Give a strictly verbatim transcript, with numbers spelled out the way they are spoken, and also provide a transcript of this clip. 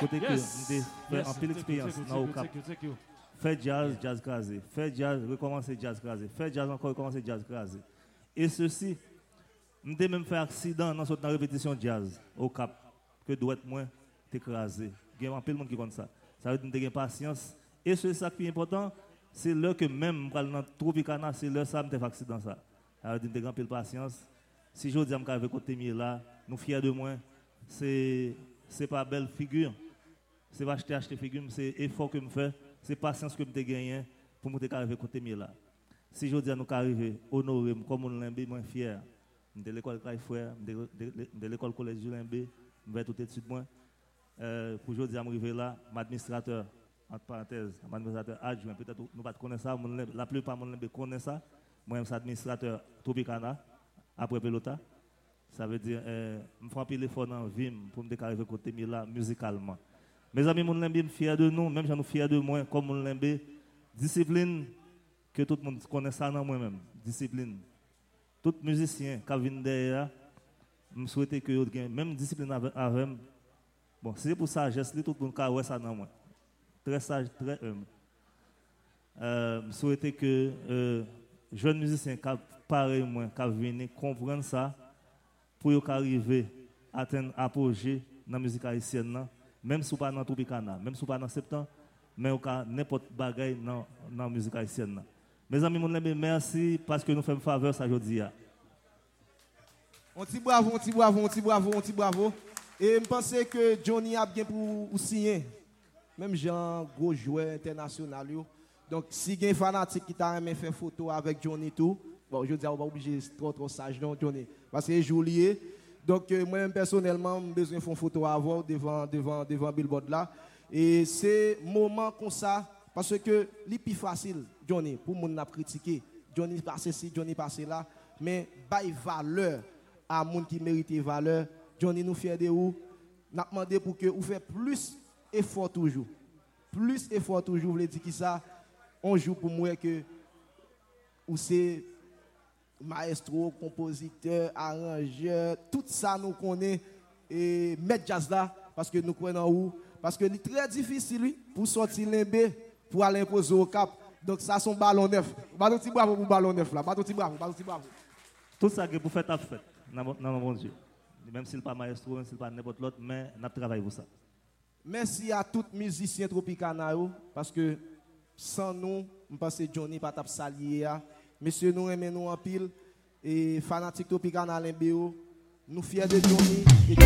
côté que nous fait en pile expérience dans le cap. Faire jazz, jazz crasé. Faire jazz, recommencer jazz crasé. Faire jazz encore, recommencer jazz crasé. Et ceci, nous avons même fait accident dans notre répétition jazz au cap. Que doit être moins écrasé. Il y a un peu de monde qui compte ça. Ça veut dire que nous avons patience. Et ce qui est important, c'est là que même dans Tropicana, c'est là que ça me fait accident. Ça veut dire que nous avons un peu de patience. Si je dis que côté là, nous fiers de moi, c'est c'est pas belle figure. C'est pas acheter acheter figure, c'est effort que je fais, c'est patience que je gagne pour me arriver côté là. Si je dis à nous arriver honorer comme on l'aime, moi fier. De l'école Frère, de l'école collège Julien B, je vais tout de suite moi. Euh, pour aujourd'hui, je suis là, mon administrateur, entre parenthèses, mon administrateur adjoint, peut-être nous ne connaissons pas ça, la plupart de nous connaissent ça. Moi, je suis administrateur Tropicana, après Pelota. Ça veut dire, euh, je fais un peu l'effort dans la vie pour me déclarer côté là, musicalement. Mes amis, je suis fier de nous, même si nous fiers de moi, comme je l'aime, discipline, que tout le monde connaît ça dans moi-même, discipline. Tout musicien qui vient derrière, je souhaite que vous ayez même discipline avec moi. Bon, c'est pour ça, geste, tout le monde qui a ça dans moi. Très sage, très humble. Euh, je souhaite que euh, jeunes musiciens qui pareil moi, qui viennent comprendre ça, pour arriver à atteindre apogée dans la musique haïtienne, même si ce n'est pas dans Tropicana, même si ce n'est pas dans septembre, mais n'importe quel bagaille dans la musique haïtienne. Mes amis, merci parce que nous faisons faveur ça aujourd'hui. On dit bravo, on dit bravo, on dit bravo, on dit bravo. Et je pense que Johnny a bien pour signer. Même Jean, gros joueur international. Donc, si il y a un fanatique qui t'a aimé faire photo avec Johnny tout, bon, je dis, on va obliger trop trop sage, non, Johnny. Parce que c'est joli. Donc, euh, moi, personnellement, j'ai besoin de faire une photo avant devant, devant, devant Billboard là. Et c'est un moment comme ça. Parce que c'est plus facile, Johnny, pour moun n'a critiquer. Johnny passe ici, Johnny passe là. Mais bail valeur à moun qui mérite valeur. Johnny nous fait de vous. N'a demandé pour que vous fassiez plus effort toujours. Plus effort toujours, vous voulez dire qui ça? On joue pour moi que vous c'est maestro, compositeur, arrangeur, tout ça nous connaît et mettre jazz là parce que nous connaissons où. Parce que c'est très difficile pour sortir l'embé. Pour aller imposer au cap. Donc ça, c'est un ballon neuf. Ballon petit bravo pour ballon neuf là. Ballon petit bravo, ballon petit bravo. Tout ça que vous faites à fait, dans mon Dieu. Même s'il n'est pas maestro, même s'il n'est pas n'importe l'autre, mais nous travaillons pour ça. Merci à tous les musiciens Tropicana, parce que sans nous, je pense que Johnny pas tap salier. Monsieur, nous aimons nous en pile. Et fanatique Tropicana, nous fiers de Johnny.